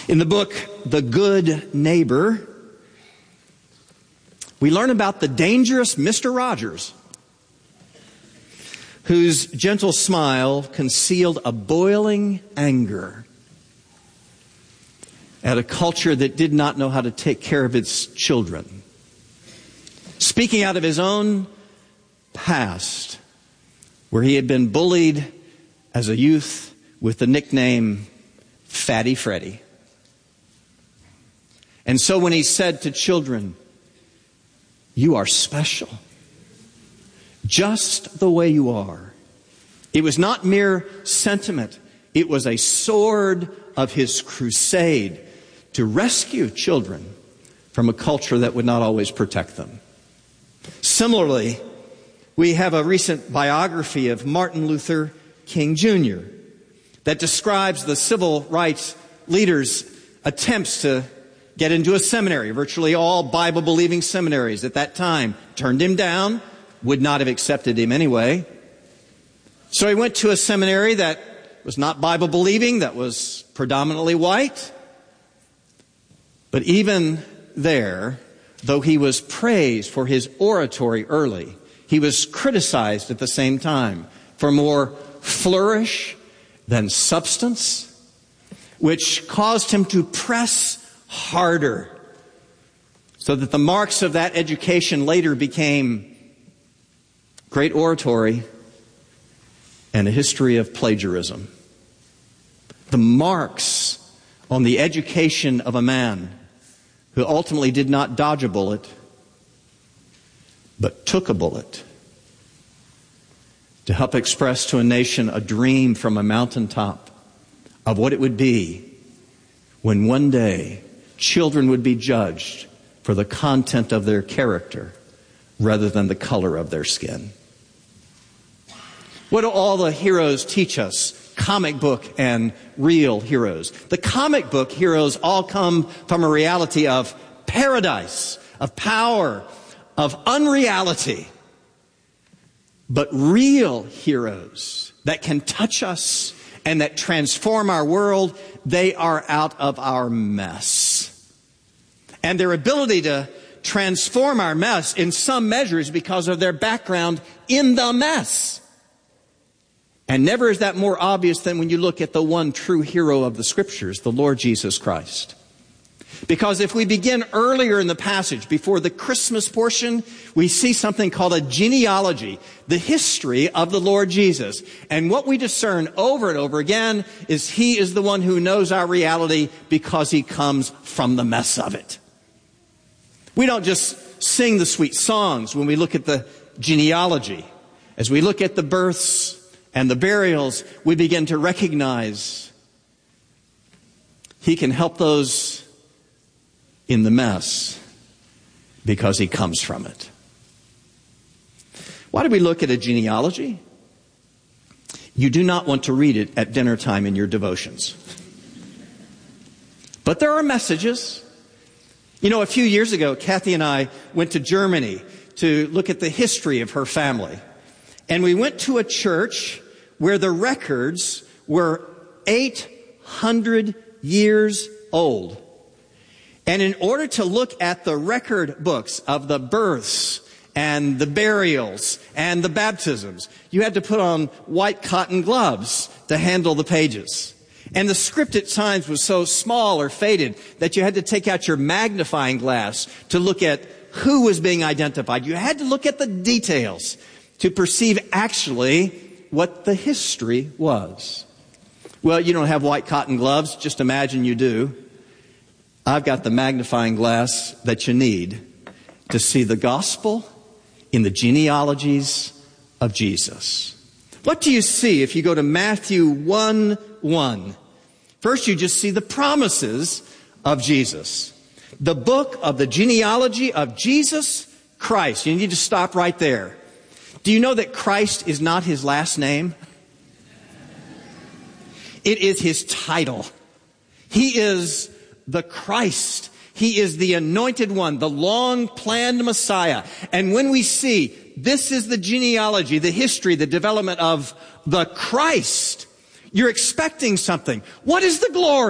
In the book, The Good Neighbor, we learn about the dangerous Mr. Rogers, whose gentle smile concealed a boiling anger at a culture that did not know how to take care of its children. Speaking out of his own past, where he had been bullied as a youth with the nickname Fatty Freddy. And so when he said to children, "You are special, just the way you are," it was not mere sentiment. It was a sword of his crusade to rescue children from a culture that would not always protect them. Similarly, we have a recent biography of Martin Luther King Jr. that describes the civil rights leaders' attempts to get into a seminary. Virtually all Bible-believing seminaries at that time turned him down, would not have accepted him anyway. So he went to a seminary that was not Bible-believing, that was predominantly white. But even there, though he was praised for his oratory early, he was criticized at the same time for more flourish than substance, which caused him to press harder, so that the marks of that education later became great oratory and a history of plagiarism. The marks on the education of a man who ultimately did not dodge a bullet, but took a bullet to help express to a nation a dream from a mountaintop of what it would be when one day children would be judged for the content of their character rather than the color of their skin. What do all the heroes teach us? Comic book and real heroes. The comic book heroes all come from a reality of paradise, of power, of unreality. But real heroes that can touch us and that transform our world, they are out of our mess. And their ability to transform our mess in some measure is because of their background in the mess. And never is that more obvious than when you look at the one true hero of the Scriptures, the Lord Jesus Christ. Because if we begin earlier in the passage, before the Christmas portion, we see something called a genealogy, the history of the Lord Jesus. And what we discern over and over again is He is the one who knows our reality because He comes from the mess of it. We don't just sing the sweet songs when we look at the genealogy. As we look at the births and the burials, we begin to recognize He can help those in the mess because He comes from it. Why do we look at a genealogy? You do not want to read it at dinner time in your devotions. But there are messages. You know, a few years ago, Kathy and I went to Germany to look at the history of her family. And we went to a church where the records were 800 years old. And in order to look at the record books of the births and the burials and the baptisms, you had to put on white cotton gloves to handle the pages. And the script at times was so small or faded that you had to take out your magnifying glass to look at who was being identified. You had to look at the details to perceive actually what the history was. Well, you don't have white cotton gloves. Just imagine you do. I've got the magnifying glass that you need to see the gospel in the genealogies of Jesus. What do you see if you go to Matthew 1:1? First, you just see the promises of Jesus. The book of the genealogy of Jesus Christ. You need to stop right there. Do you know that Christ is not His last name? It is His title. He is the Christ. He is the anointed one, the long-planned Messiah. And when we see this is the genealogy, the history, the development of the Christ, you're expecting something. What is the glory?